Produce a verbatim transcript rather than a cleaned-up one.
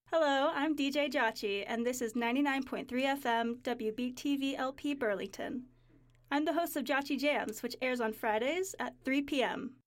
Hello, I'm D J Jachi, and this is ninety-nine point three F M W B T V L P Burlington. I'm the host of Jachi Jams, which airs on Fridays at three p.m.